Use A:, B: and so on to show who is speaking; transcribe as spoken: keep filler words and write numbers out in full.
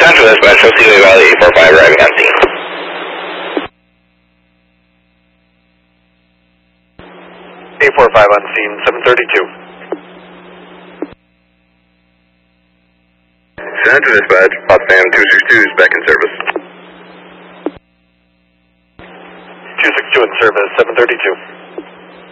A: Central Dispatch, I'll see you Valley eight four five arriving on scene.
B: eight four five on scene, seven thirty-two.
C: Central Dispatch, Potsdam two six two is back in service.
B: two six two in service, seven thirty-two.